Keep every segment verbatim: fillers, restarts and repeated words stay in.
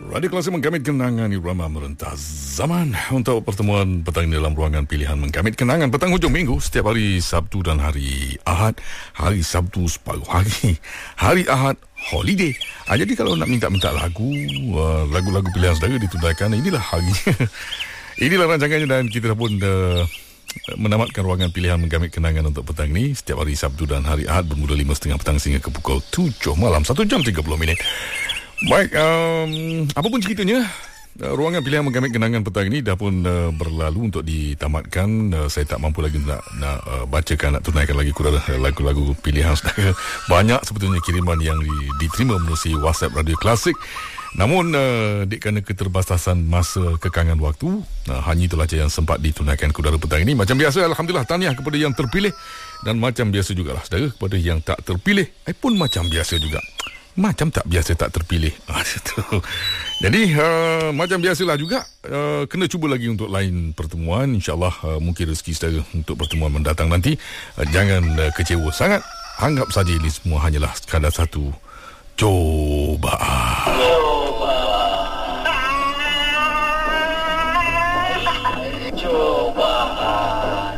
Radio Klasik menggamit kenangan irama merentas zaman untuk pertemuan petang ini dalam ruangan pilihan menggamit kenangan petang hujung minggu setiap hari Sabtu dan hari Ahad. Hari Sabtu separuh hari, hari Ahad holiday. Ha, jadi kalau nak minta-minta lagu, uh, lagu-lagu pilihan saudara ditundaikan, inilah harinya. Inilah rancangannya dan kita pun uh, menamatkan ruangan pilihan menggamit kenangan untuk petang ini setiap hari Sabtu dan hari Ahad bermula lima tiga puluh petang sehingga ke pukul tujuh malam, satu jam tiga puluh minit. Baik, um, apapun ceritanya, uh, ruangan pilihan menggamit kenangan petang ini dah pun uh, berlalu untuk ditamatkan. Uh, saya tak mampu lagi nak, nak uh, bacakan, nak tunaikan lagi kurang uh, lagu-lagu pilihan saudara. Banyak sebetulnya kiriman yang di, diterima melalui WhatsApp Radio Klasik. Namun, uh, dek kerana keterbatasan masa kekangan waktu, uh, hanya itulah yang sempat ditunaikan ke udara petang ini. Macam biasa, Alhamdulillah, tahniah kepada yang terpilih. Dan macam biasa jugalah, saudara, kepada yang tak terpilih, eh pun macam biasa juga. Macam tak biasa tak terpilih. Jadi uh, macam biasalah juga, uh, kena cuba lagi untuk lain pertemuan. InsyaAllah uh, mungkin rezeki saudara untuk pertemuan mendatang nanti. uh, Jangan uh, kecewa sangat. Anggap saja ini semua hanyalah sekadar satu cobaan. Cobaan.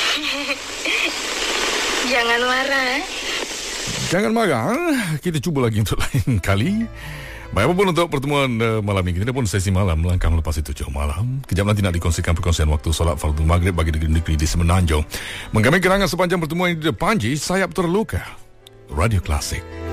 Jangan marah, eh? Jangan marah, kita cuba lagi untuk lain kali. Baik, apapun untuk pertemuan uh, malam ini, kita pun sesi malam melangkah melepas itu tujuh malam. Kejap nanti nak dikongsikan perkongsian waktu solat Fardhu Maghrib bagi negeri-negeri di Semenanjung. Menggamit kenangan sepanjang pertemuan di depan je, sayap terluka. Radio Klasik.